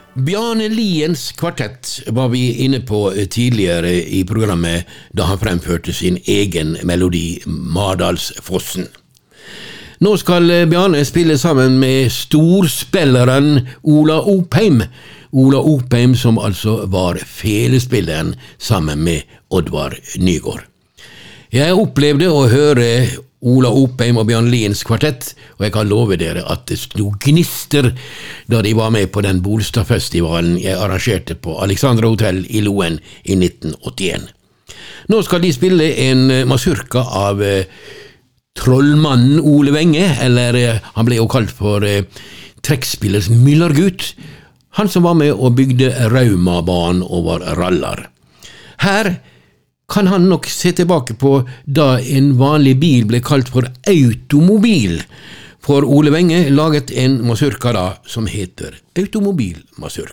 Bjarne Liens kvartett var vi inne på tidligere i programmet da han fremførte sin egen melodi Mardalsfossen. Nå skal Bjarne spille sammen med storspilleren Ola Opheim. Ola Opheim som altså var felespilleren sammen med Oddvar Nygård. Jeg opplevde å høre Ola Opheim og Bjarne Liens kvartett, og jeg kan love dere at det sto gnister da de var med på den Bolstadfestivalen jeg arrangerte på Alexandra Hotel i Loen i 1981. Nå skal de spille en mazurka av trollmannen Ole Wenge, eller han ble jo kalt for trekkspillers Myllargut, han som var med og bygde Raumabanen over Rallar. Her kan han nok se tilbake på da en vanlig bil ble kalt for automobil, for Ole Wenge laget en mazurka da som heter Automobil Mazurka.